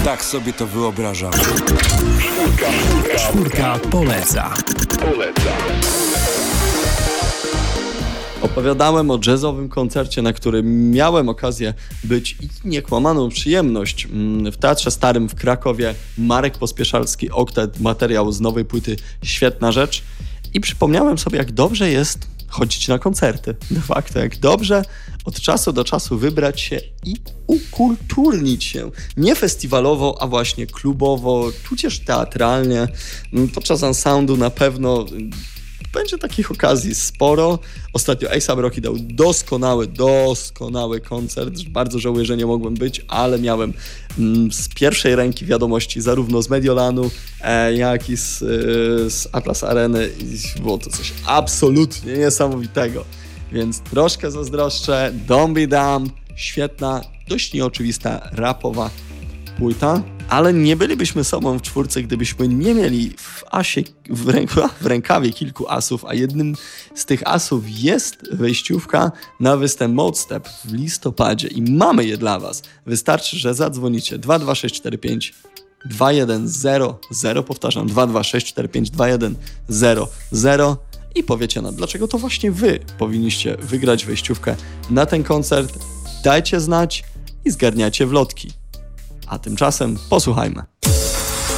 Tak sobie to wyobrażam. Czwórka poleca. Opowiadałem o jazzowym koncercie, na którym miałem okazję być i niekłamaną przyjemność w Teatrze Starym w Krakowie. Marek Pospieszalski, Oktet, materiał z nowej płyty Świetna Rzecz. I przypomniałem sobie, jak dobrze jest chodzić na koncerty. De facto, jak dobrze od czasu do czasu wybrać się i ukulturnić się. Nie festiwalowo, a właśnie klubowo, tudzież teatralnie. Podczas Unsoundu na pewno będzie takich okazji sporo. Ostatnio A$AP Rocky dał doskonały koncert. Bardzo żałuję, że nie mogłem być, ale miałem z pierwszej ręki wiadomości zarówno z Mediolanu, jak i z Atlas Areny. I było to coś absolutnie niesamowitego. Więc troszkę zazdroszczę. Don't Be Dumb. Świetna, dość nieoczywista, rapowa płyta. Ale nie bylibyśmy sobą w czwórce, gdybyśmy nie mieli w rękawie kilku asów, a jednym z tych asów jest wejściówka na występ Modestep w listopadzie i mamy je dla Was. Wystarczy, że zadzwonicie 22645 2100, powtarzam 22645 2100 i powiecie nam, dlaczego to właśnie Wy powinniście wygrać wejściówkę na ten koncert. Dajcie znać i zgarniacie wlotki. A tymczasem posłuchajmy.